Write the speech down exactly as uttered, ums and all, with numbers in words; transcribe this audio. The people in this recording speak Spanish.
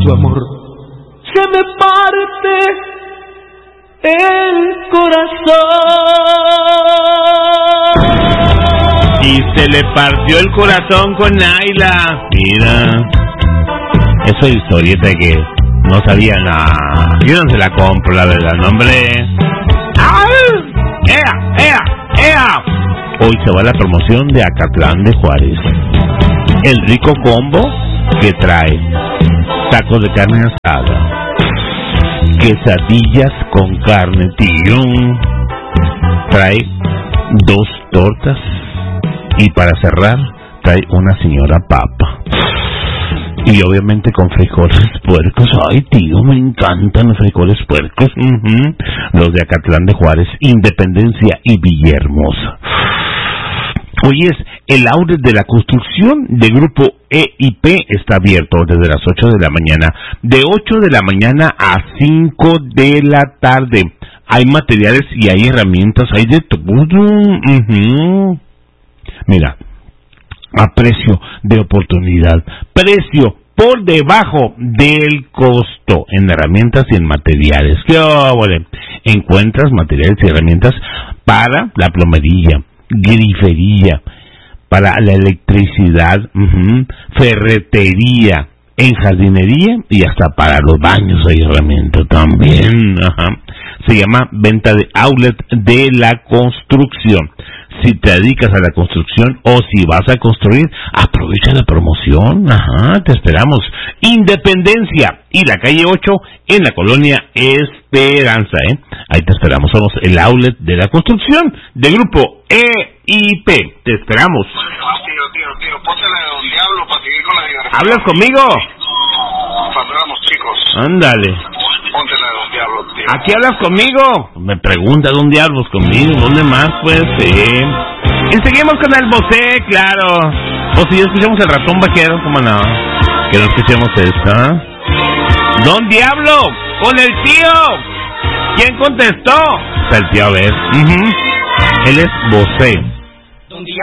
tu amor. Se me parte el corazón. Y se le partió el corazón con Naila. Mira, eso es historieta que no sabía nada. Yo no se la compro, la verdad, no, hombre. ¡Ay! ¡Ea! ¡Ea! ¡Ea! Hoy se va la promoción de Acatlán de Juárez. El rico combo que trae tacos de carne asada, quesadillas con carne tillón, trae dos tortas y para cerrar trae una señora papa. Y obviamente con frijoles puercos. Ay, tío, me encantan los frijoles puercos. Uh-huh. Los de Acatlán de Juárez, Independencia y Villahermosa. Hoy es el outlet de la construcción de Grupo E y P. Está abierto desde las ocho de la mañana. De ocho de la mañana a cinco de la tarde. Hay materiales y hay herramientas. Hay de todo. Uh-huh. Mira, a precio de oportunidad, precio por debajo del costo en herramientas y en materiales. ¿Qué óvole? Encuentras materiales y herramientas para la plomería, grifería, para la electricidad, uh-huh, ferretería, en jardinería y hasta para los baños hay herramientas también. Ajá. Se llama venta de outlet de la construcción. Si te dedicas a la construcción o si vas a construir, aprovecha la promoción. Ajá, te esperamos. Independencia y la calle ocho en la colonia Esperanza, ¿eh? Ahí te esperamos. Somos el outlet de la construcción de Grupo E y P. Te esperamos. Tío, tío, tío, póntela de Don Diablo para seguir con la diversión. ¿Hablas conmigo? Pasamos, chicos. Ándale. Póntela de Don Diablo, tío. ¿Aquí hablas conmigo? Me pregunta, ¿dónde diablos conmigo? ¿Dónde más? Pues sí. Y seguimos con el Bosé, claro. O si ya escuchamos el ratón vaquero, ¿cómo no? Que no escuchemos esta. ¡Don Diablo! ¡Con el tío! ¿Quién contestó? El tío, a ver. Uh-huh. Él es Bosé.